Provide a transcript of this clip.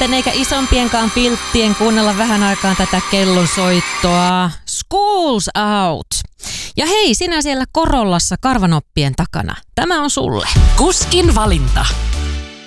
pienten eikä isompienkaan pilttien kuunnella vähän aikaan tätä kellonsoittoa. School's out. Ja hei, sinä siellä Korollassa karvanoppien takana. Tämä on sulle. Kuskin valinta.